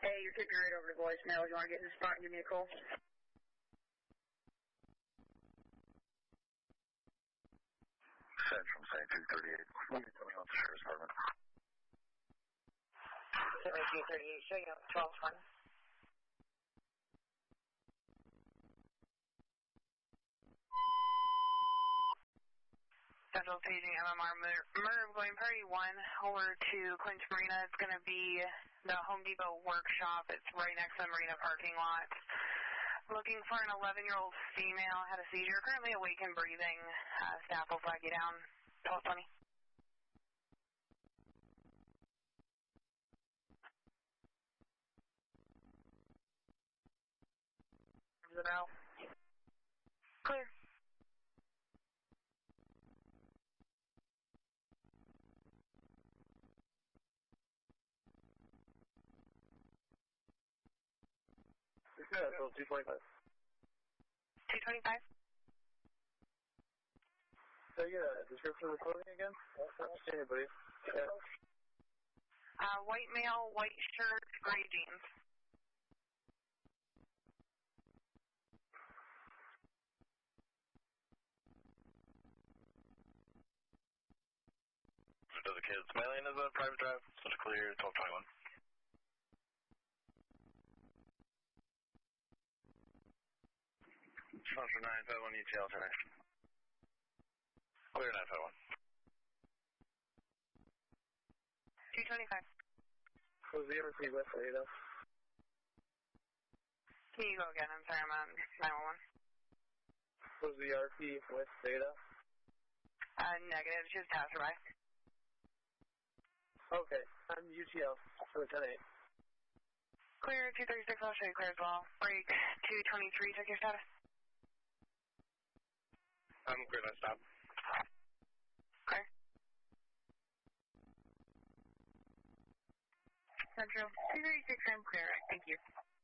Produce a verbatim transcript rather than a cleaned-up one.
Hey, you're kicking right over to voicemail. If you want to get in the spot and give me a call? Central, say two thirty-eight. Let me tell you about the Sheriff's Department. seventy-two thirty-eight, show you up twelve twenty. Central paging M M R Merv going Prairie one over to Clinch Marina. It's going to be the Home Depot workshop. It's right next to the Marina parking lot. Looking for an eleven-year-old female, had a seizure, currently awake and breathing. Uh, staff will flag you down. twelve twenty. Is it out? Clear. Yeah, so two twenty-five. two twenty-five? So you get a description of the clothing again? I don't see anybody. Yeah. Uh, white male, white shirt, gray jeans. So the kids. Mailing is a private drive, so it's clear, twelve twenty-one. Sponsor nine five one E T L tonight. Clear nine five one. two twenty-five. Was the R P West Ada? Can you go again? I'm sorry, I'm on nine one one. Was the R P West Ada? Uh, negative. She was passerby. Okay, I'm U T L for ten eight. Clear, two thirty-six, I'll show you clear as well. Break, two twenty-three, check your status. I'm clear, I stop. Clear. Central, two thirty-six, I'm clear. Thank you.